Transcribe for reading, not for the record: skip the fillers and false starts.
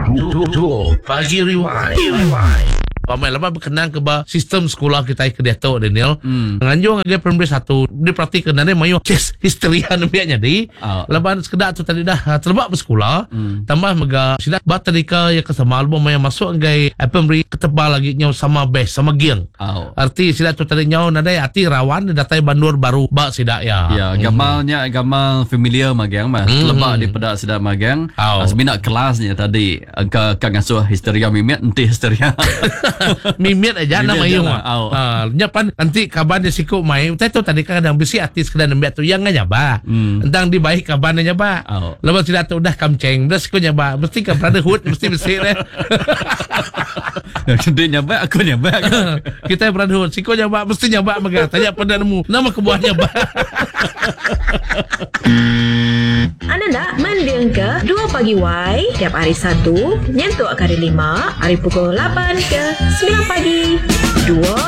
Pagi Rewind. Pamai lama berkenan ke sistem sekolah kita ke Dato' Daniel. Nganjung agak primary 1. Dia perhatikan dan dia mayu kes histeria nabiaknya di. Lepas sekedar tu tadi dah terlebak bersekolah. Tambah mega sidak batadika yang kesama album yang masuk agak primary ketebal lagi nyaw sama best sama giang. Arti sidak tu tadi nyaw nadai hati rawan datai bandur baru bak sidak ya. Ya, gamalnya gamal familiar magang mah. Terlebak di pedak sidak magang. Sebenarnya kelasnya tadi ke ngasuh histeria mimit enti histeria. Mimit aja nama yung nyapan nanti kaban dia siku mai tu tadi kadang besi artis kadang nembak tu yang nyaba entang di baik kaban nyaba lepas tidak tu udah kamceng dah siku nyaba mesti ke brotherhood mesti deh dia nyaba aku nyaba kita brotherhood siku nyaba mesti nyaba mega tanya pada nemu nama kebuah nyaba. Anda nak mendiang ke 2 Pagi Y tiap hari Sabtu nyentuh hari 5 hari pukul 8 ke 9 pagi 2